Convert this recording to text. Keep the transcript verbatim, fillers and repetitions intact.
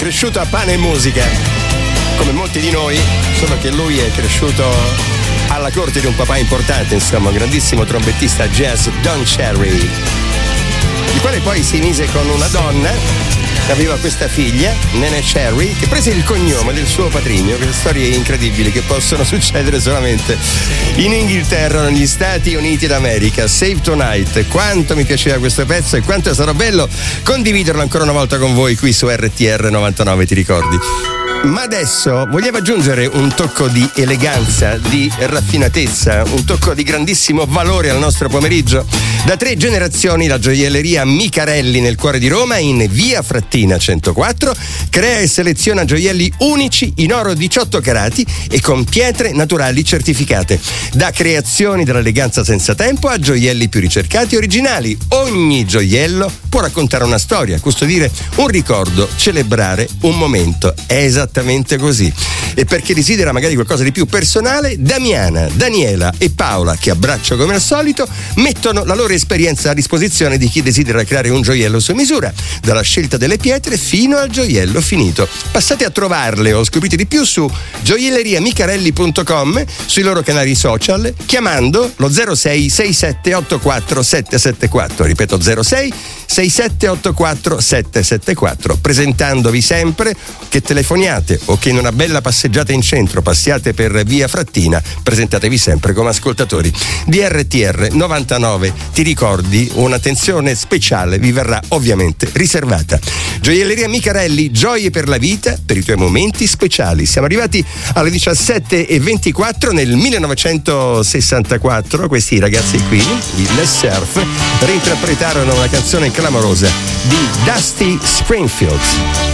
cresciuto a pane e musica, come molti di noi, solo che lui è cresciuto alla corte di un papà importante, insomma, un grandissimo trombettista jazz, Don Cherry, il quale poi si mise con una donna che aveva questa figlia, Nene Cherry, che prese il cognome del suo patrigno. Queste storie incredibili che possono succedere solamente in Inghilterra, negli Stati Uniti d'America. Save Tonight, quanto mi piaceva questo pezzo e quanto sarà bello condividerlo ancora una volta con voi qui su R T R novantanove, ti ricordi? Ma adesso vogliamo aggiungere un tocco di eleganza, di raffinatezza, un tocco di grandissimo valore al nostro pomeriggio. Da tre generazioni la gioielleria Micarelli nel cuore di Roma, in via Frattina centoquattro, crea e seleziona gioielli unici in oro diciotto carati e con pietre naturali certificate. Da creazioni dell'eleganza senza tempo a gioielli più ricercati e originali. Ogni gioiello può raccontare una storia, custodire un ricordo, celebrare un momento. È esattamente così. E per chi desidera magari qualcosa di più personale, Damiana, Daniela e Paola, che abbraccio come al solito, mettono la loro esperienza a disposizione di chi desidera creare un gioiello su misura, dalla scelta delle pietre fino al gioiello finito. Passate a trovarle o scoprite di più su gioielleria micarelli punto com, sui loro canali social, chiamando lo zero sei sei sette otto quattro sette sette quattro, ripeto zero sei sei sette otto quattro sette sette quattro, presentandovi sempre che telefoniate o che in una bella passeggiata in centro passiate per via Frattina, presentatevi sempre come ascoltatori di R T R novantanove. Ti ricordi, un'attenzione speciale vi verrà ovviamente riservata. Gioielleria Micarelli, gioie per la vita, per i tuoi momenti speciali. Siamo arrivati alle diciassette e ventiquattro nel millenovecentosessantaquattro. Questi ragazzi qui, i Les Surf, reinterpretarono una canzone clamorosa di Dusty Springfield.